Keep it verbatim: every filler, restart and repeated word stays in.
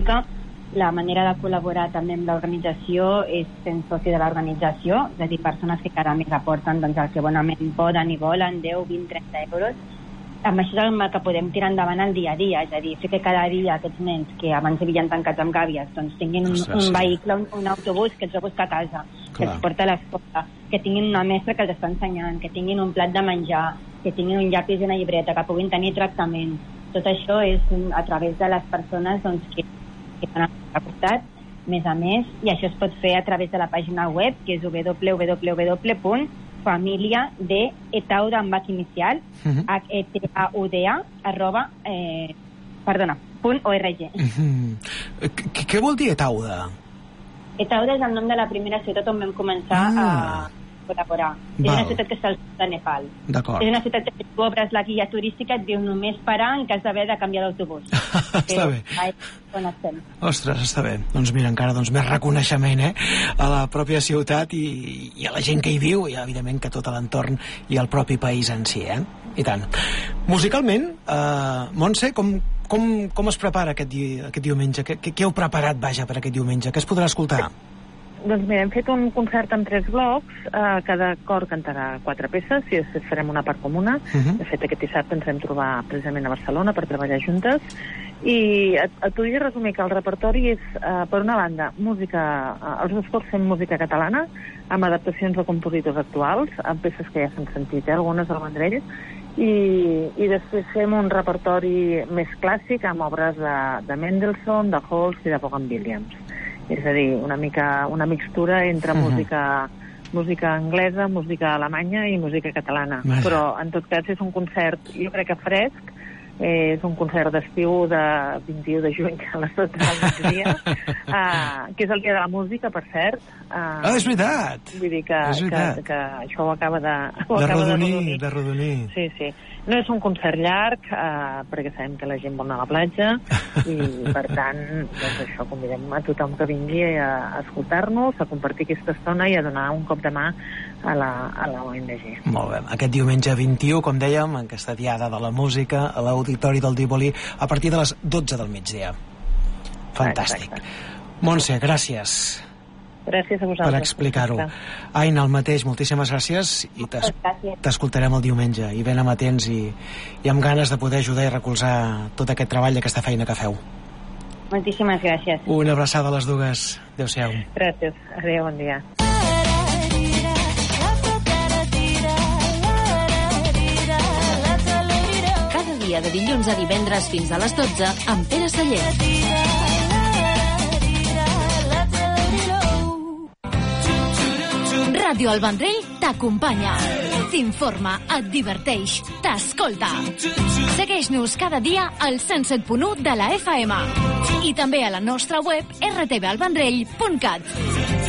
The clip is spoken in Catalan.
música. La manera de col·laborar també amb l'organització és sent soci de l'organització, és a dir, persones que cada mes aporten doncs, el que bonament poden i volen, deu, vint, trenta euros. Amb això és el que podem tirar endavant el dia a dia, és a dir, fer que cada dia aquests nens que abans vivien tancats amb gàbies doncs tinguin un, Ostres, un sí. vehicle, un, un autobús que els va buscar a casa, que Clar. els porta a l'escola, que tinguin una mestra que els està ensenyant, que tinguin un plat de menjar, que tinguin un llapis i una llibreta, que puguin tenir tractament. Tot això és a través de les persones doncs, que, que estan al costat, més a més, i això es pot fer a través de la pàgina web, que és w w w punt família de etauda amb H inicial, uh-huh. h e t a u d a arroba, eh, perdona, punt org. Uh-huh. Què, què vol dir Etauda? Etauda és el nom de la primera ciutat on vam començar ah. a col·laborar. És Val. una ciutat que està al sud de Nepal. D'acord. És una ciutat que si tu obres la guia turística et diu només parar en cas d'haver de canviar d'autobús. Està bé. On estem. Ostres, està bé. Doncs mira, encara doncs, més reconeixement eh, a la pròpia ciutat i, i a la gent que hi viu i evidentment que tot l'entorn i el propi país en si, eh? I tant. Musicalment, eh, Montse, com, com, com es prepara aquest, di aquest diumenge? Què, què heu preparat, vaja, per aquest diumenge? Què es podrà escoltar? Doncs mira, hem fet un concert amb tres blocs, eh, cada cor cantarà quatre peces i després farem una part comuna. Uh-huh. De fet, aquest dissabte ens vam trobar precisament a Barcelona per treballar juntes i et, et podria resumir que el repertori és, eh, per una banda, música, eh, els dos cors fem música catalana amb adaptacions de compositors actuals, amb peces que ja s'han sentit, eh, algunes del Vendrell, i, i després fem un repertori més clàssic amb obres de, de Mendelssohn, de Holst i de Vaughan Williams. És a dir, una mica una mixtura entre uh-huh. música, música anglesa, música alemanya i música catalana. Vaja. Però, en tot cas, és un concert, jo crec que fresc, eh, és un concert d'estiu de vint-i-u de juny a les dotze del migdia, uh, que és el dia de la música, per cert. Uh, ah, és veritat! Vull dir que, que, que això ho acaba de... Ho de acaba rodonir, de de rodonir. Sí, sí. No és un concert llarg, eh, perquè sabem que la gent vol anar a la platja, i per tant, doncs això, convidem a tothom que vingui a, a escoltar-nos, a compartir aquesta estona i a donar un cop de mà a la, a la O N G. Molt bé. Aquest diumenge vint-i-u, com dèiem, en aquesta diada de la música, a l'Auditori del Tívoli, a partir de les dotze del migdia. Fantàstic. Exacte. Montse, gràcies. Gràcies a vosaltres. Per explicar-ho. Aina, el mateix, moltíssimes gràcies i t'escoltarem el diumenge i ben amatents i, i amb ganes de poder ajudar i recolzar tot aquest treball i aquesta feina que feu. Moltíssimes gràcies. Una abraçada a les dues. Adéu-siau. Gràcies. Adéu, bon dia. Cada dia de dilluns a divendres fins a les dotze amb Pere Sallent. Ràdio El Vendrell t'acompanya, t'informa, et diverteix, t'escolta. Segueix-nos cada dia al cent set punt u de la F M i també a la nostra web r t v el vendrell punt cat.